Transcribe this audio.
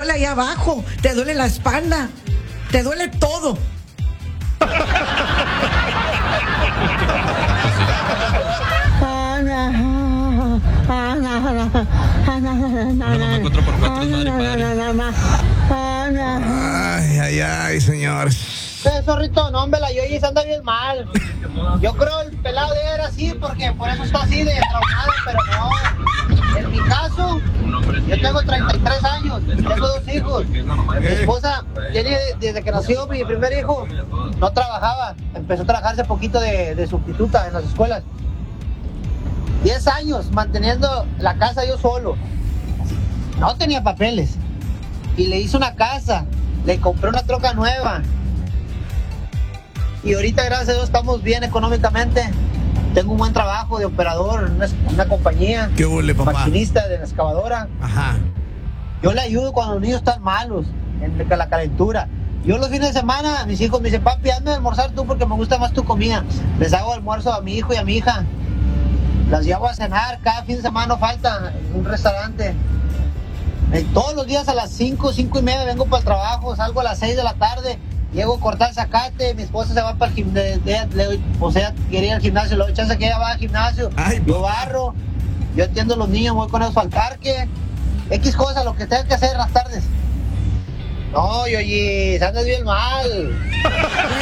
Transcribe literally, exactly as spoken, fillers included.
duele ahí abajo, te duele la espalda, te duele todo. Ay, ay, ay, señor. Eh, zorrito, no, hombre, la Yoyi se anda bien mal. Yo creo el pelado de era así porque por eso está así de traumado, pero no. En mi caso, yo tengo treinta y tres años, tengo dos hijos. Mi esposa, tiene, desde que nació mi primer hijo, no trabajaba. Empezó a trabajar hace poquito de, de sustituta en las escuelas. diez años manteniendo la casa yo solo. No tenía papeles. Y le hice una casa, le compré una troca nueva. Y ahorita, gracias a Dios, estamos bien económicamente. Tengo un buen trabajo de operador en una, una compañía. ¿Qué huele, papá? Maquinista de la excavadora. Ajá. Yo le ayudo cuando los niños están malos, en la calentura. Yo los fines de semana, mis hijos me dicen, papi, hazme almorzar tú porque me gusta más tu comida. Les hago almuerzo a mi hijo y a mi hija. Las llevo a cenar, cada fin de semana no falta en un restaurante. Eh, todos los días a las cinco, cinco y media vengo para el trabajo, salgo a las seis de la tarde. Llego a cortar zacate, mi esposa se va para el gimnasio, o sea, quería ir al gimnasio, le doy chance que ella va al gimnasio, Ay, yo barro, yo atiendo a los niños, voy con ellos al parque, X cosas, lo que tenga que hacer en las tardes. No, Yoyi, andas bien mal.